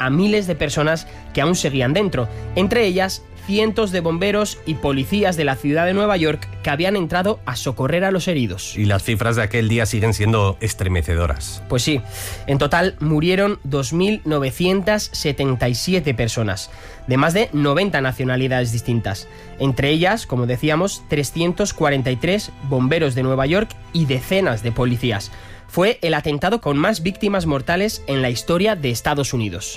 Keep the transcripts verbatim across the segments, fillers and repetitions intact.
a miles de personas que aún seguían dentro, entre ellas cientos de bomberos y policías de la ciudad de Nueva York que habían entrado a socorrer a los heridos. Y las cifras de aquel día siguen siendo estremecedoras. Pues sí, en total murieron dos mil novecientas setenta y siete personas, de más de noventa nacionalidades distintas. Entre ellas, como decíamos, trescientos cuarenta y tres bomberos de Nueva York y decenas de policías. Fue el atentado con más víctimas mortales en la historia de Estados Unidos.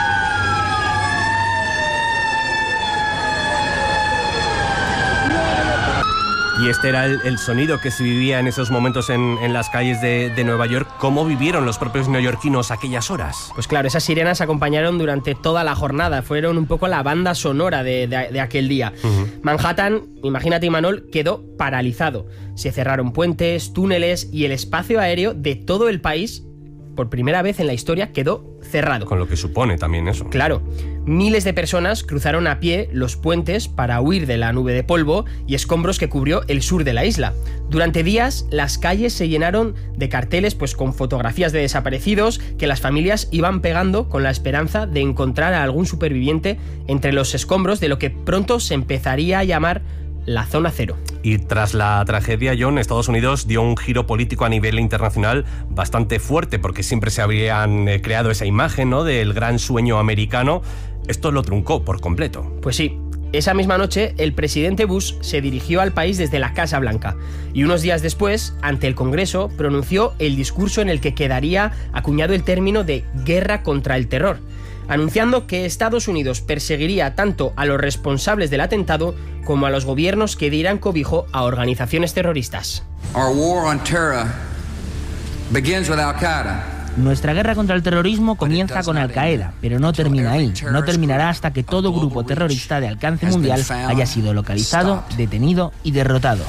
Y este era el, el sonido que se vivía en esos momentos en, en las calles de, de Nueva York. ¿Cómo vivieron los propios neoyorquinos aquellas horas? Pues claro, esas sirenas acompañaron durante toda la jornada. Fueron un poco la banda sonora de, de, de aquel día. Uh-huh. Manhattan, imagínate, Imanol, quedó paralizado. Se cerraron puentes, túneles y el espacio aéreo de todo el país, por primera vez en la historia, quedó cerrado. Con lo que supone también eso. Claro. Miles de personas cruzaron a pie los puentes para huir de la nube de polvo y escombros que cubrió el sur de la isla. Durante días, las calles se llenaron de carteles pues, con fotografías de desaparecidos que las familias iban pegando con la esperanza de encontrar a algún superviviente entre los escombros de lo que pronto se empezaría a llamar la zona cero. Y tras la tragedia, John, Estados Unidos dio un giro político a nivel internacional bastante fuerte, porque siempre se habían eh, creado esa imagen, ¿no?, del gran sueño americano. Esto lo truncó por completo. Pues sí. Esa misma noche, el presidente Bush se dirigió al país desde la Casa Blanca y unos días después, ante el Congreso, pronunció el discurso en el que quedaría acuñado el término de guerra contra el terror, anunciando que Estados Unidos perseguiría tanto a los responsables del atentado como a los gobiernos que dieran cobijo a organizaciones terroristas. Our war on terror begins with Al-Qaeda. Nuestra guerra contra el terrorismo comienza con Al-Qaeda, pero no termina ahí. No terminará hasta que todo grupo terrorista de alcance mundial haya sido localizado, detenido y derrotado.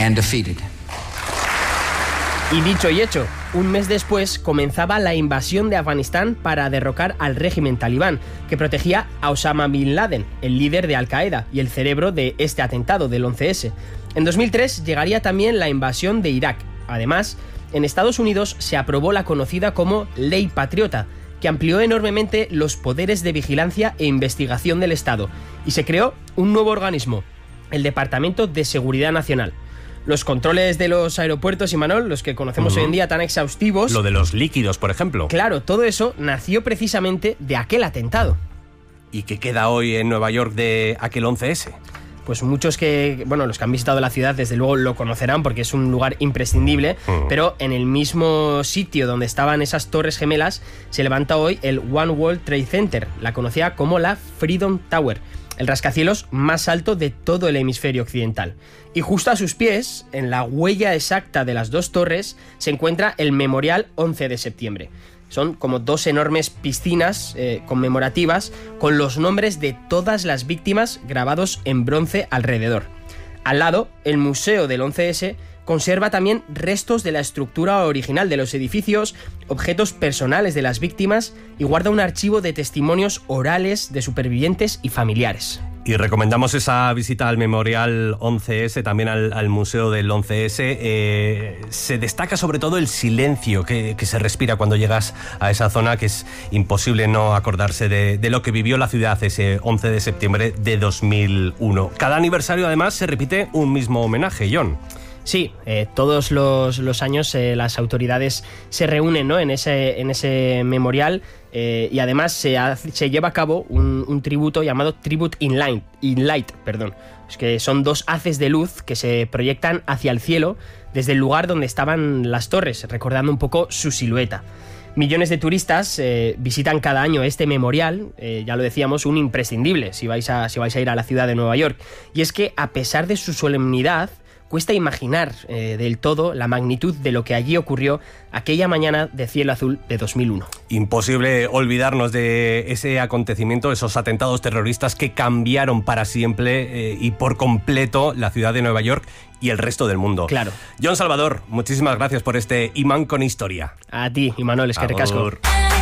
Y dicho y hecho, un mes después comenzaba la invasión de Afganistán para derrocar al régimen talibán, que protegía a Osama Bin Laden, el líder de Al-Qaeda y el cerebro de este atentado del once ese. En dos mil tres llegaría también la invasión de Irak. Además, en Estados Unidos se aprobó la conocida como Ley Patriota, que amplió enormemente los poderes de vigilancia e investigación del Estado, y se creó un nuevo organismo, el Departamento de Seguridad Nacional. Los controles de los aeropuertos, Imanol, los que conocemos uh-huh. hoy en día tan exhaustivos... Lo de los líquidos, por ejemplo. Claro, todo eso nació precisamente de aquel atentado. ¿Y qué queda hoy en Nueva York de aquel once ese? Pues muchos que, bueno, los que han visitado la ciudad desde luego lo conocerán porque es un lugar imprescindible, uh-huh. pero en el mismo sitio donde estaban esas torres gemelas se levanta hoy el One World Trade Center, la conocida como la Freedom Tower, el rascacielos más alto de todo el hemisferio occidental. Y justo a sus pies, en la huella exacta de las dos torres, se encuentra el Memorial once de septiembre. Son como dos enormes piscinas eh, conmemorativas con los nombres de todas las víctimas grabados en bronce alrededor. Al lado, el Museo del once ese conserva también restos de la estructura original de los edificios, objetos personales de las víctimas y guarda un archivo de testimonios orales de supervivientes y familiares. Y recomendamos esa visita al Memorial once ese, también al, al Museo del once ese. Eh, se destaca sobre todo el silencio que, que se respira cuando llegas a esa zona, que es imposible no acordarse de, de lo que vivió la ciudad ese once de septiembre de dos mil uno. Cada aniversario, además, se repite un mismo homenaje, John. Sí, eh, todos los, los años eh, las autoridades se reúnen, ¿no?, en ese, en ese memorial eh, y además se, hace, se lleva a cabo un, un tributo llamado Tribute in Light, in Light, perdón. Es que son dos haces de luz que se proyectan hacia el cielo desde el lugar donde estaban las torres, recordando un poco su silueta. Millones de turistas eh, visitan cada año este memorial, eh, ya lo decíamos, un imprescindible si vais a, si vais a ir a la ciudad de Nueva York. Y es que a pesar de su solemnidad, cuesta imaginar eh, del todo la magnitud de lo que allí ocurrió aquella mañana de cielo azul de dos mil uno. Imposible olvidarnos de ese acontecimiento, esos atentados terroristas que cambiaron para siempre eh, y por completo la ciudad de Nueva York y el resto del mundo. Claro. John Salvador, muchísimas gracias por este Imán con Historia. A ti, Imanol, es que recasco.